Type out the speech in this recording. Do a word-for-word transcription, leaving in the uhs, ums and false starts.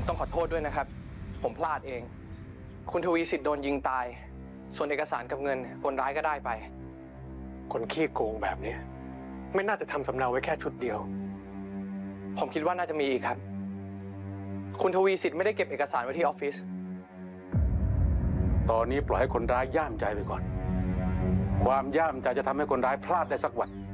ต้องขอโทษด้วยนะครับผมพลาดเองคุณทวีสิทธิ์โดนยิงตายส่วนเอกสารกับเงินคนร้ายก็ได้ไปคนขี้โกงแบบนี้ไม่น่าจะทำสำเนาไว้แค่ชุดเดียวผมคิดว่าน่าจะมีอีกครับคุณทวีสิทธิ์ไม่ได้เก็บเอกสารไว้ที่ออฟฟิศตอนนี้ปล่อยให้คนร้ายย่ามใจไปก่อนความย่ามใจจะทำให้คนร้ายพลาดได้สักวัน